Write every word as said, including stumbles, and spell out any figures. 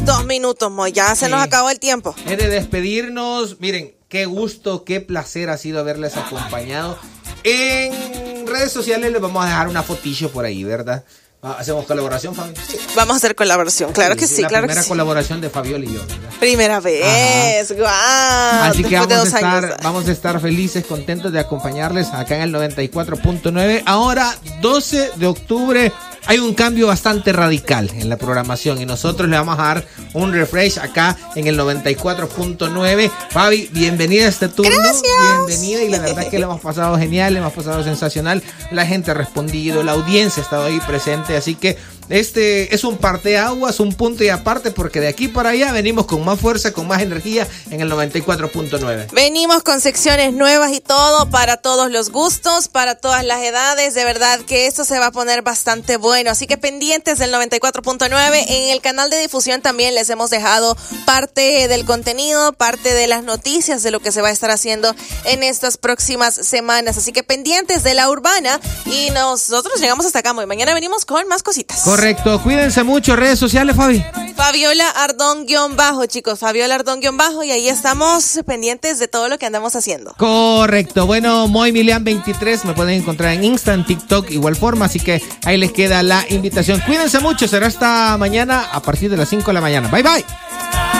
Dos minutos, Moy, ya se Sí. nos acabó el tiempo. Es de despedirnos. Miren, qué gusto, qué placer ha sido haberles acompañado. En redes sociales les vamos a dejar una fotillo por ahí, ¿verdad? ¿Hacemos colaboración, Fabi? Sí. Vamos a hacer colaboración, claro que sí, la claro que primera sí. colaboración de Fabiola y yo, ¿verdad? Primera vez, guau. Así que Después de vamos a, dos años. estar, vamos a estar felices, contentos de acompañarles acá en el noventa y cuatro punto nueve. Ahora, doce de octubre, hay un cambio bastante radical en la programación y nosotros le vamos a dar un refresh acá en el noventa y cuatro punto nueve. Fabi, bienvenida a este turno. Gracias. Bienvenida, y la verdad es que le hemos pasado genial, le hemos pasado sensacional. La gente ha respondido, la audiencia ha estado ahí presente, así que este es un parteaguas, un punto y aparte, porque de aquí para allá venimos con más fuerza, con más energía en el noventa y cuatro punto nueve. Venimos con secciones nuevas y todo, para todos los gustos, para todas las edades. De verdad que esto se va a poner bastante bueno. Así que pendientes del noventa y cuatro punto nueve. En el canal de difusión también les hemos dejado parte del contenido, parte de las noticias de lo que se va a estar haciendo en estas próximas semanas. Así que pendientes de La Urbana. Y nosotros llegamos hasta acá. Muy mañana venimos con más cositas. Correcto, cuídense mucho. Redes sociales, Fabi. Fabiola Ardón guión bajo, chicos. Fabiola Ardón guión bajo. Y ahí estamos pendientes de todo lo que andamos haciendo. Correcto. Bueno, Moy Milian veintitrés me pueden encontrar en Insta, en TikTok, igual forma. Así que ahí les queda la invitación. Cuídense mucho. Será hasta mañana a partir de las cinco de la mañana. Bye, bye.